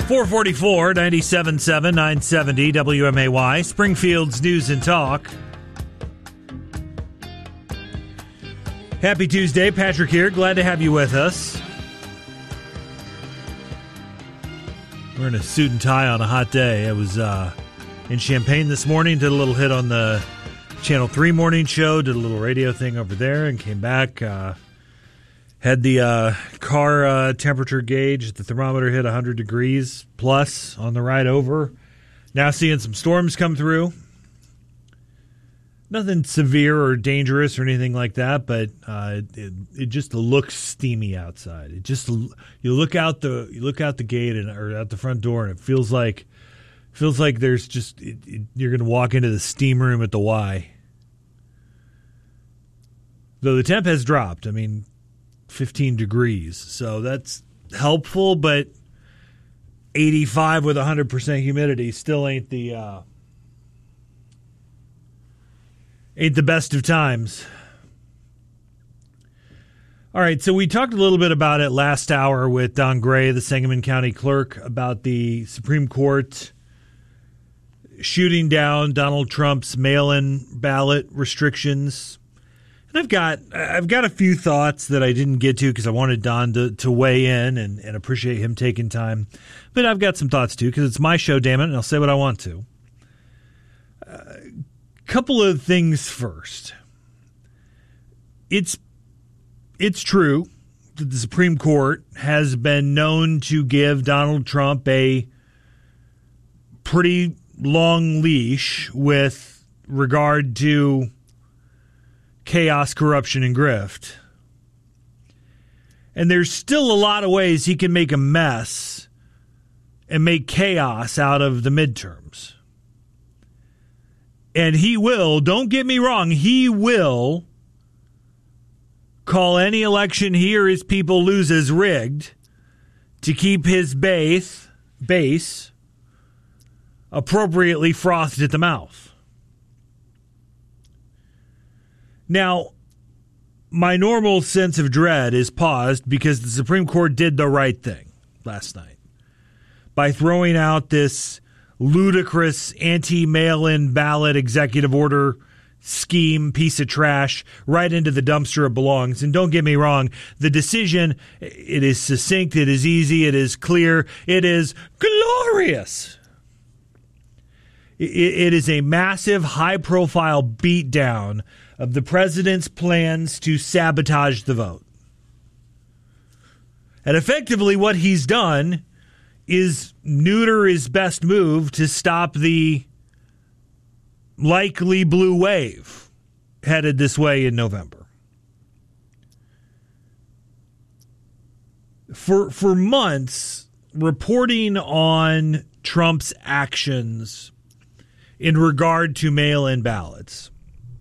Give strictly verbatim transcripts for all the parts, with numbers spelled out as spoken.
four forty-four, ninety-seven point seven, nine seventy W M A Y, Springfield's News and Talk. Happy Tuesday, Patrick here. Glad to have you with us. We're in a suit and tie on a hot day. I was uh, in Champaign this morning, did a little hit on the Channel three morning show, did a little radio thing over there, and came back. Uh, had the uh, car uh, temperature gauge, the thermometer hit one hundred degrees plus on the ride over. Now seeing some storms come through. Nothing severe or dangerous or anything like that, but uh, it, it just looks steamy outside. It just you look out the you look out the gate and or out the front door, and it feels like feels like there's just it, it, you're going to walk into the steam room at the Y. Though the temp has dropped, I mean, fifteen degrees, so that's helpful. But eighty-five with one hundred percent humidity still ain't the. Uh, Ain't the best of times. All right, so we talked a little bit about it last hour with Don Gray, the Sangamon County clerk, about the Supreme Court shooting down Donald Trump's mail-in ballot restrictions. And I've got I've got a few thoughts that I didn't get to because I wanted Don to, to weigh in and, and appreciate him taking time. But I've got some thoughts, too, because it's my show, damn it, and I'll say what I want to. Uh, Couple of things first. It's it's true that the Supreme Court has been known to give Donald Trump a pretty long leash with regard to chaos, corruption, and grift. And there's still a lot of ways he can make a mess and make chaos out of the midterms. And he will, don't get me wrong, he will call any election he or his people lose as rigged to keep his base, base appropriately frothed at the mouth. Now, my normal sense of dread is paused because the Supreme Court did the right thing last night by throwing out this ludicrous anti-mail-in ballot executive order scheme piece of trash right into the dumpster it belongs. And don't get me wrong, the decision, it is succinct, it is easy, it is clear, it is glorious. It, it is a massive, high-profile beatdown of the president's plans to sabotage the vote. And effectively what he's done is neuter his best move to stop the likely blue wave headed this way in November. For for months, reporting on Trump's actions in regard to mail-in ballots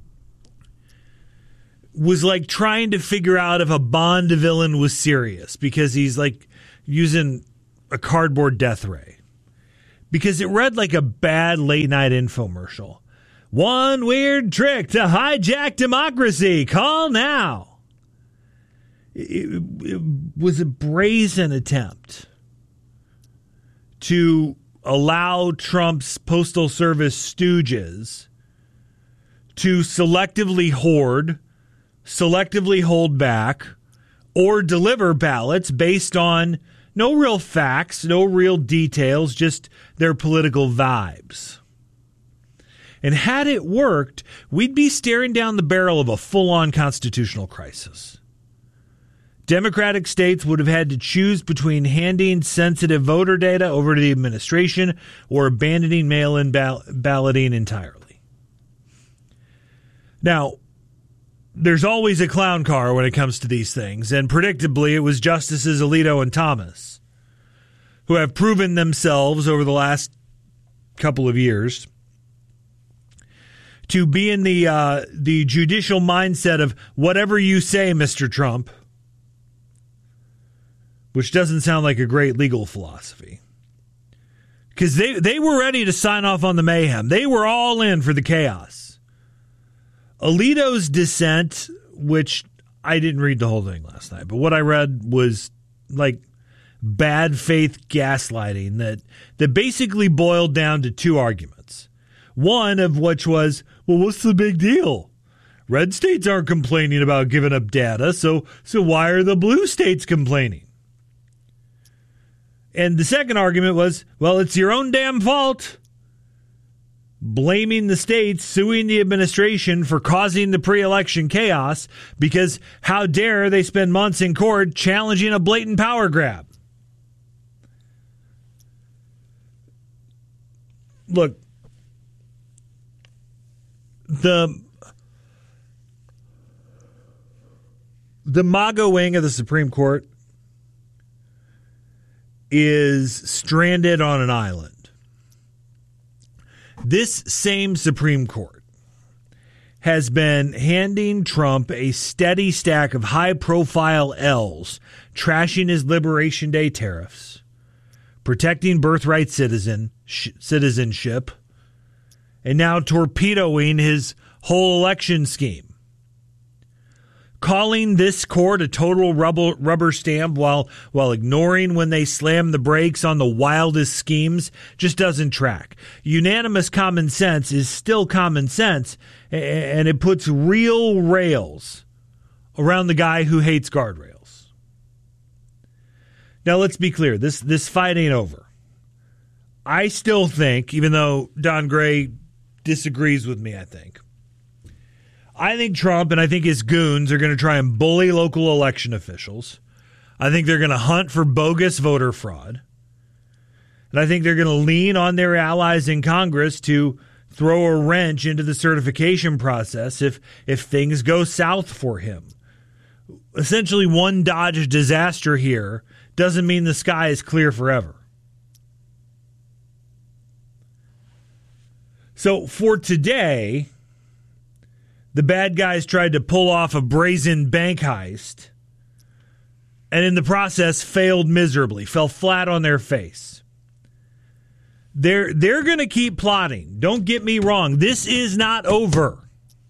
was like trying to figure out if a Bond villain was serious because he's like using a cardboard death ray, because it read like a bad late night infomercial. One weird trick to hijack democracy. Call now. It, it was a brazen attempt to allow Trump's Postal Service stooges to selectively hoard, selectively hold back, or deliver ballots based on no real facts, no real details, just their political vibes. And had it worked, we'd be staring down the barrel of a full-on constitutional crisis. Democratic states would have had to choose between handing sensitive voter data over to the administration or abandoning mail-in ball- balloting entirely. Now, there's always a clown car when it comes to these things, and predictably it was Justices Alito and Thomas, who have proven themselves over the last couple of years to be in the uh, the judicial mindset of whatever you say, Mister Trump, which doesn't sound like a great legal philosophy. Because they, they were ready to sign off on the mayhem. They were all in for the chaos. Alito's dissent, which I didn't read the whole thing last night, but what I read was like bad faith gaslighting that, that basically boiled down to two arguments. One of which was, well, what's the big deal? Red states aren't complaining about giving up data, so so why are the blue states complaining? And the second argument was, well, it's your own damn fault. Blaming the states, suing the administration for causing the pre-election chaos because how dare they spend months in court challenging a blatant power grab. Look, the the MAGA wing of the Supreme Court is stranded on an island. This same Supreme Court has been handing Trump a steady stack of high-profile L's, trashing his Liberation Day tariffs, protecting birthright citizen sh- citizenship, and now torpedoing his whole election scheme. Calling this court a total rubber, rubber stamp while while ignoring when they slam the brakes on the wildest schemes just doesn't track. Unanimous common sense is still common sense, and it puts real rails around the guy who hates guardrails. Now, let's be clear. This, this fight ain't over. I still think, even though Don Gray disagrees with me, I think, I think Trump and I think his goons are going to try and bully local election officials. I think they're going to hunt for bogus voter fraud. And I think they're going to lean on their allies in Congress to throw a wrench into the certification process if if things go south for him. Essentially, one Dodge disaster here doesn't mean the sky is clear forever. So for today, the bad guys tried to pull off a brazen bank heist and in the process failed miserably, fell flat on their face. They're, they're going to keep plotting. Don't get me wrong. This is not over.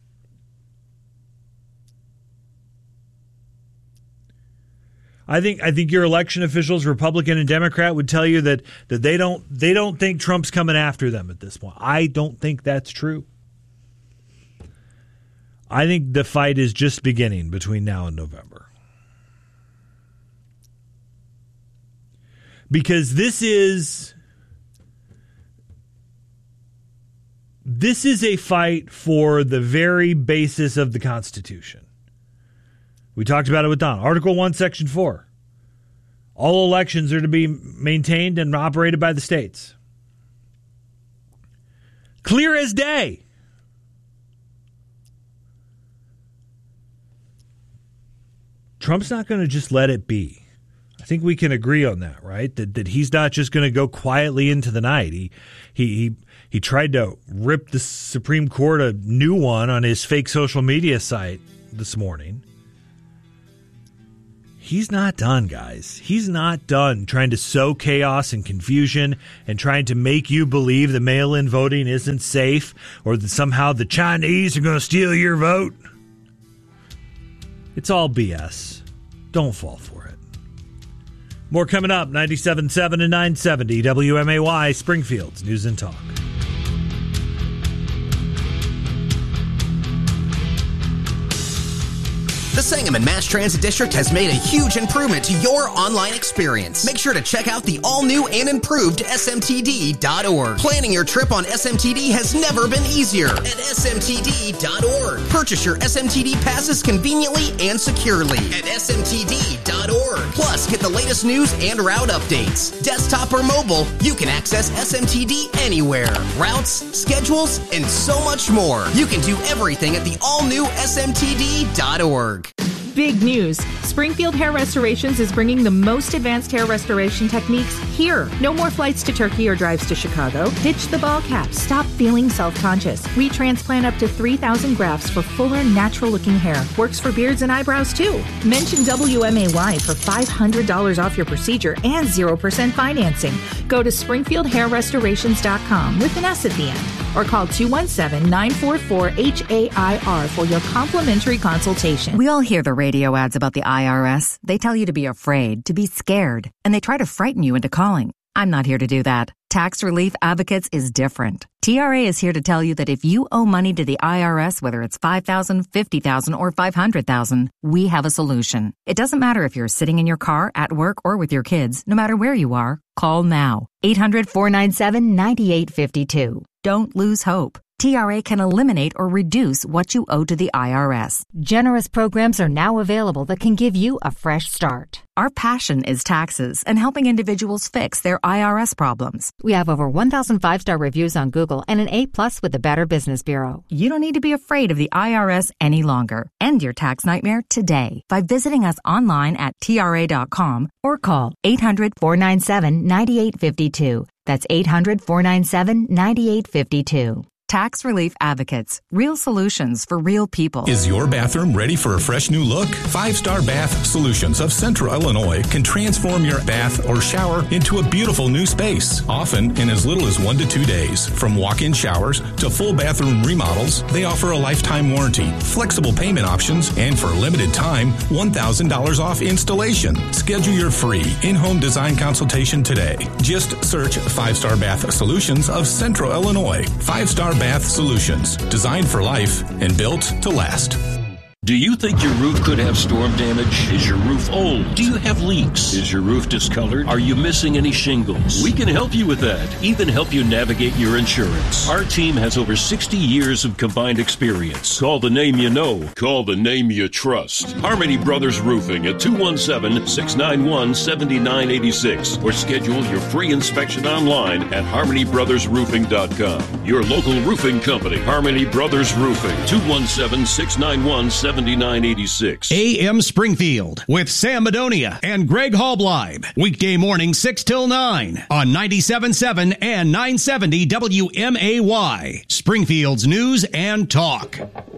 I think I think your election officials, Republican and Democrat, would tell you that, that they don't they don't think Trump's coming after them at this point. I don't think that's true. I think the fight is just beginning between now and November. Because this is this is a fight for the very basis of the Constitution. We talked about it with Don. Article one, Section four. All elections are to be maintained and operated by the states. Clear as day. Trump's not going to just let it be. I think we can agree on that, right? That that he's not just going to go quietly into the night. He he he he tried to rip the Supreme Court a new one on his fake social media site this morning. He's not done, guys. He's not done trying to sow chaos and confusion and trying to make you believe that mail-in voting isn't safe or that somehow the Chinese are going to steal your vote. It's all B S. Don't fall for it. More coming up, ninety-seven point seven and nine seventy W M A Y, Springfield's News and Talk. The Sangamon Mass Transit District has made a huge improvement to your online experience. Make sure to check out the all-new and improved S M T D dot org. Planning your trip on S M T D has never been easier at S M T D dot org. Purchase your S M T D passes conveniently and securely at S M T D dot org. Plus, get the latest news and route updates. Desktop or mobile, you can access S M T D anywhere. Routes, schedules, and so much more. You can do everything at the all-new S M T D dot org. Big news. Springfield Hair Restorations is bringing the most advanced hair restoration techniques here. No more flights to Turkey or drives to Chicago. Ditch the ball cap. Stop feeling self-conscious. We transplant up to three thousand grafts for fuller, natural-looking hair. Works for beards and eyebrows, too. Mention W M A Y for five hundred dollars off your procedure and zero percent financing. Go to springfield hair restorations dot com with an S at the end. or call two one seven, nine four four, H A I R for your complimentary consultation. We all hear the radio ads about the I R S. They tell you to be afraid, to be scared, and they try to frighten you into calling. I'm not here to do that. Tax Relief Advocates is different. T R A is here to tell you that if you owe money to the I R S, whether it's five thousand dollars, fifty thousand dollars, or five hundred thousand dollars, we have a solution. It doesn't matter if you're sitting in your car, at work, or with your kids. No matter where you are, call now. eight hundred, four nine seven, nine eight five two. Don't lose hope. T R A can eliminate or reduce what you owe to the I R S. Generous programs are now available that can give you a fresh start. Our passion is taxes and helping individuals fix their I R S problems. We have over one thousand five-star reviews on Google and an A plus with the Better Business Bureau. You don't need to be afraid of the I R S any longer. End your tax nightmare today by visiting us online at T R A dot com or call eight hundred, four nine seven, nine eight five two. That's eight hundred, four nine seven, nine eight five two. Tax Relief Advocates. Real solutions for real people. Is your bathroom ready for a fresh new look? Five Star Bath Solutions of Central Illinois can transform your bath or shower into a beautiful new space, often in as little as one to two days. From walk-in showers to full bathroom remodels, they offer a lifetime warranty, flexible payment options, and for a limited time, one thousand dollars off installation. Schedule your free in-home design consultation today. Just search Five Star Bath Solutions of Central Illinois. Five Star Bath Solutions, designed for life and built to last. Do you think your roof could have storm damage? Is your roof old? Do you have leaks? Is your roof discolored? Are you missing any shingles? We can help you with that, even help you navigate your insurance. Our team has over sixty years of combined experience. Call the name you know. Call the name you trust. Harmony Brothers Roofing at two one seven, six nine one, seven nine eight six or schedule your free inspection online at harmony brothers roofing dot com. Your local roofing company, Harmony Brothers Roofing, two one seven, six nine one, seven nine eight six. A M Springfield with Sam Madonia and Greg Halbleib. Weekday morning six till nine on ninety-seven point seven and nine seventy W M A Y. Springfield's News and Talk.